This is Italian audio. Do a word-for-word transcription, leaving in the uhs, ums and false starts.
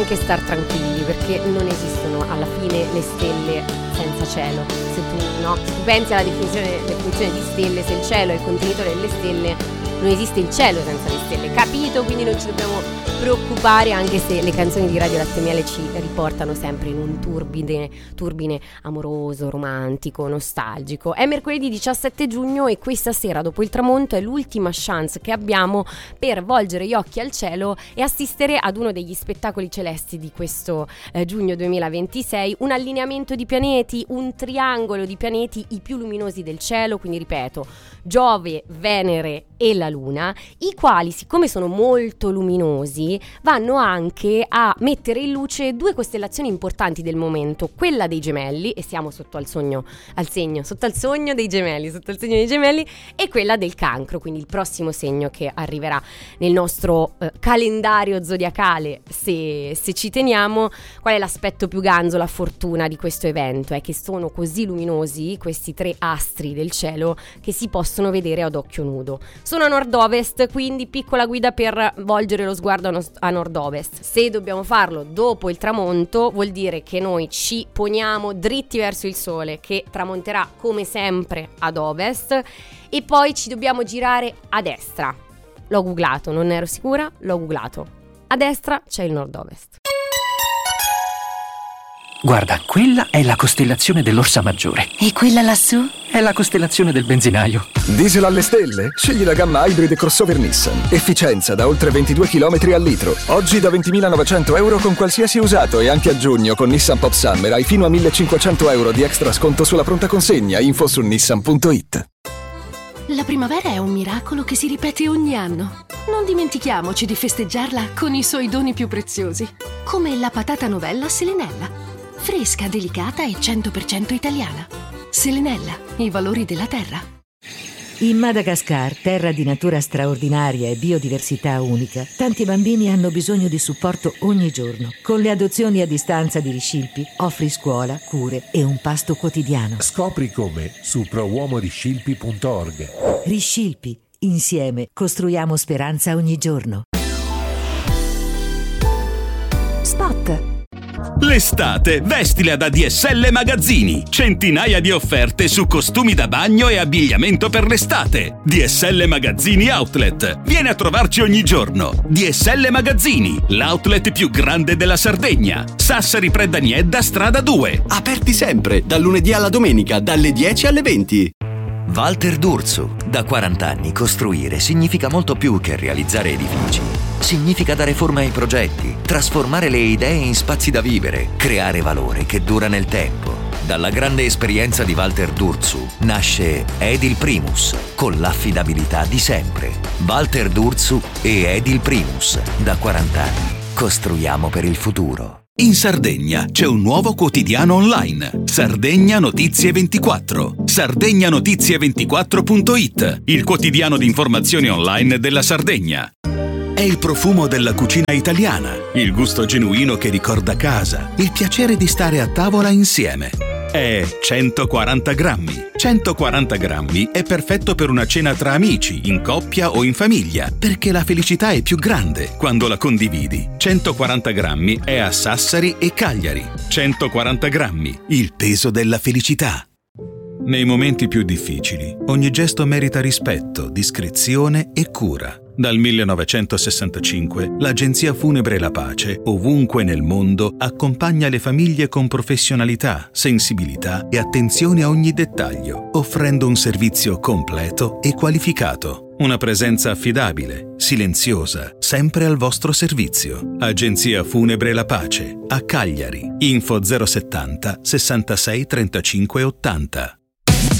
anche star tranquilli, perché non esistono alla fine le stelle senza cielo. Se tu, no, se tu pensi alla definizione, definizione di stelle, se il cielo è il contenitore delle stelle, non esiste il cielo senza le stelle, capito? Quindi non ci dobbiamo preoccupare, anche se le canzoni di Radio Latte Miele ci riportano sempre in un turbine, turbine amoroso, romantico, nostalgico. È mercoledì diciassette giugno e questa sera, dopo il tramonto, è l'ultima chance che abbiamo per volgere gli occhi al cielo e assistere ad uno degli spettacoli celesti di questo eh, giugno duemilaventisei, un allineamento di pianeti, un triangolo di pianeti i più luminosi del cielo, quindi ripeto, Giove, Venere e la Luna, i quali, siccome sono molto luminosi, vanno anche a mettere in luce due costellazioni importanti del momento, quella dei Gemelli, e siamo sotto al sogno, al segno, sotto al sogno dei Gemelli, sotto il segno dei Gemelli, e quella del Cancro, quindi il prossimo segno che arriverà nel nostro eh, calendario zodiacale, se, se ci teniamo. Qual è l'aspetto più ganzo, la fortuna di questo evento? È che sono così luminosi questi tre astri del cielo che si possono vedere ad occhio nudo. Sono a nord-ovest, quindi piccola guida per volgere lo sguardo a, no- a nord-ovest. Se dobbiamo farlo dopo il tramonto, vuol dire che noi ci poniamo dritti verso il sole, che tramonterà come sempre ad ovest, e poi ci dobbiamo girare a destra. L'ho googlato, non ero sicura, l'ho googlato. A destra c'è il nord-ovest. Guarda, quella è la costellazione dell'Orsa Maggiore. E quella lassù? È la costellazione del benzinaio. Diesel alle stelle? Scegli la gamma Hybrid crossover Nissan. Efficienza da oltre ventidue chilometri al litro. Oggi da ventimilanovecento euro con qualsiasi usato, e anche a giugno con Nissan Pop Summer hai fino a millecinquecento euro di extra sconto sulla pronta consegna. Info su nissan punto it. La primavera è un miracolo che si ripete ogni anno. Non dimentichiamoci di festeggiarla con i suoi doni più preziosi, come la patata novella Selenella. Fresca, delicata e cento per cento italiana. Selenella, i valori della terra. In Madagascar, terra di natura straordinaria e biodiversità unica, tanti bambini hanno bisogno di supporto ogni giorno. Con le adozioni a distanza di Riscilpi offri scuola, cure e un pasto quotidiano. Scopri come su pro uomo riscilpi punto org. Riscilpi, insieme costruiamo speranza ogni giorno. Spot. L'estate vestila da D S L Magazzini. Centinaia di offerte su costumi da bagno e abbigliamento per l'estate. D S L Magazzini Outlet. Vieni a trovarci ogni giorno. D S L Magazzini, l'outlet più grande della Sardegna. Sassari Predaniedda, strada due. Aperti sempre, dal lunedì alla domenica, dalle dieci alle venti. Walter D'Urso. Da quaranta anni costruire significa molto più che realizzare edifici. Significa dare forma ai progetti, trasformare le idee in spazi da vivere, creare valore che dura nel tempo. Dalla grande esperienza di Walter D'Urso nasce Edil Primus, con l'affidabilità di sempre. Walter D'Urso e Edil Primus. Da quaranta anni costruiamo per il futuro. In Sardegna c'è un nuovo quotidiano online, Sardegna Notizie ventiquattro, sardegna notizie ventiquattro punto it, il quotidiano di informazioni online della Sardegna. È il profumo della cucina italiana, il gusto genuino che ricorda casa, il piacere di stare a tavola insieme. È centoquaranta grammi. centoquaranta grammi è perfetto per una cena tra amici, in coppia o in famiglia, perché la felicità è più grande quando la condividi. centoquaranta grammi è a Sassari e Cagliari. centoquaranta grammi, il peso della felicità. Nei momenti più difficili, ogni gesto merita rispetto, discrezione e cura. Dal millenovecentosessantacinque, l'Agenzia Funebre La Pace, ovunque nel mondo, accompagna le famiglie con professionalità, sensibilità e attenzione a ogni dettaglio, offrendo un servizio completo e qualificato. Una presenza affidabile, silenziosa, sempre al vostro servizio. Agenzia Funebre La Pace, a Cagliari. Info zero settanta sessantasei trentacinque ottanta.